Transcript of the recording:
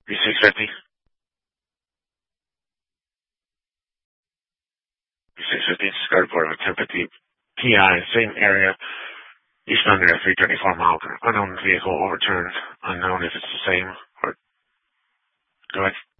B650. B650, Skyport of 1050 PI, same area. Eastbound there, 334 mile. Unknown vehicle overturned. Unknown if it's the same or, go ahead.